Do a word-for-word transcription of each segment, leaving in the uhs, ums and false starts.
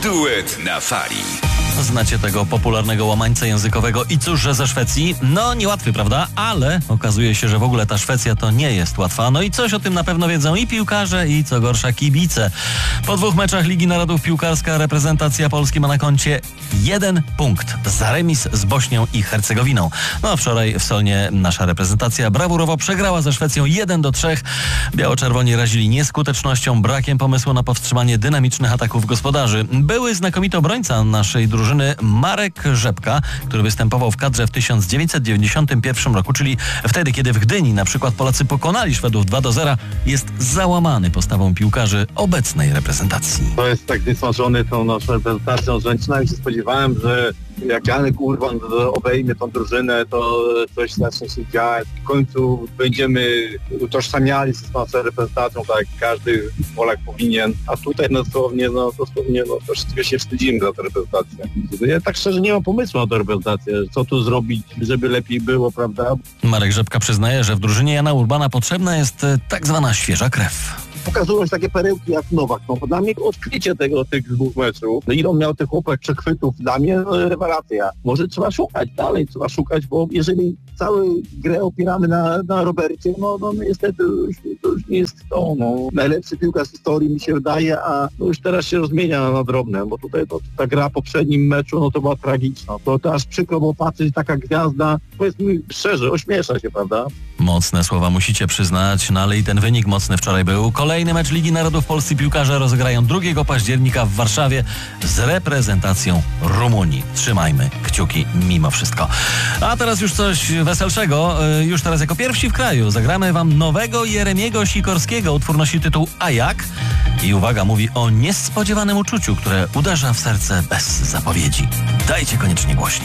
Duet na fali. Znacie tego popularnego łamańca językowego i cóż, że ze Szwecji? No niełatwy, prawda? Ale okazuje się, że w ogóle ta Szwecja to nie jest łatwa. No i coś o tym na pewno wiedzą i piłkarze, i co gorsza kibice. Po dwóch meczach Ligi Narodów piłkarska reprezentacja Polski ma na koncie jeden punkt za remis z Bośnią i Hercegowiną. No a wczoraj w Solnie nasza reprezentacja brawurowo przegrała ze Szwecją jeden do trzech. Biało-czerwoni razili nieskutecznością, brakiem pomysłu na powstrzymanie dynamicznych ataków gospodarzy. Były znakomity obrońca naszej drużyny Marek Rzepka, który występował w kadrze w tysiąc dziewięćset dziewięćdziesiątym pierwszym roku, czyli wtedy, kiedy w Gdyni na przykład Polacy pokonali Szwedów dwa do zera, jest załamany postawą piłkarzy obecnej reprezentacji. To jest tak wysmażony tą naszą reprezentacją, że przynajmniej się spodziewałem, że jak Janek Urban obejmie tą drużynę, to coś zacznie się dziać. W końcu będziemy utożsamiali się z naszą reprezentacją, tak jak każdy Polak powinien. A tutaj dosłownie, no dosłownie, no troszeczkę się wstydzimy za tę reprezentację. Ja tak szczerze nie mam pomysłu na tę reprezentację, co tu zrobić, żeby lepiej było, prawda? Marek Rzepka przyznaje, że w drużynie Jana Urbana potrzebna jest tak zwana świeża krew. Pokazują się takie perełki jak Nowak. No, dla mnie odkrycie tego, tych dwóch meczów, no ile on miał tych chłopak przechwytów, dla mnie no, rewelacja. Może trzeba szukać dalej, trzeba szukać, bo jeżeli całą grę opieramy na, na Robercie, no, no niestety to już, to już nie jest to. No. Najlepszy piłkarz z historii mi się wydaje, a to już teraz się rozmienia na drobne, bo tutaj to, ta gra w poprzednim meczu, no to była tragiczna. To, to aż przykro było patrzeć, taka gwiazda, powiedzmy szczerze, ośmiesza się, prawda? Mocne słowa musicie przyznać, no ale i ten wynik mocny wczoraj był. Kolejny mecz Ligi Narodów polscy piłkarze rozegrają drugiego października w Warszawie z reprezentacją Rumunii. Trzymajmy kciuki mimo wszystko. A teraz już coś weselszego. Już teraz jako pierwsi w kraju zagramy wam nowego Jeremiego Sikorskiego. Utwór nosi tytuł A jak? I uwaga, mówi o niespodziewanym uczuciu, które uderza w serce bez zapowiedzi. Dajcie koniecznie głośniej.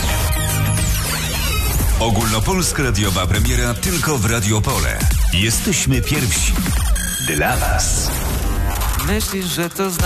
Ogólnopolska radiowa premiera tylko w Radiopole. Jesteśmy pierwsi. Dla was. Myślisz, że to